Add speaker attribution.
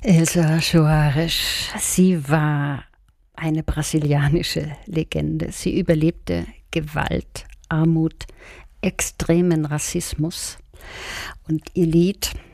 Speaker 1: Elsa Soares, sie war eine brasilianische Legende. Sie überlebte Gewalt, Armut, extremen Rassismus. Und ihr Lied